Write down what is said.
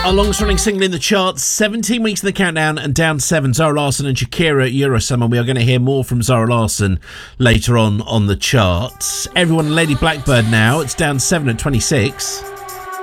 Our longest running single in the charts, 17 weeks in the countdown and down 7. Zara Larsson and Shakira, Eurosummer. We are going to hear more from Zara Larsson later on the charts. Everyone, Lady Blackbird now. It's down 7 at 26.